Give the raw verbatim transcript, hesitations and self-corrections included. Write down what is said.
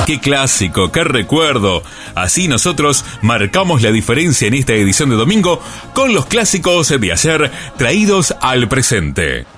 ¡Qué clásico! ¡Qué recuerdo! Así nosotros marcamos la diferencia en esta edición de domingo con los clásicos de ayer traídos al presente.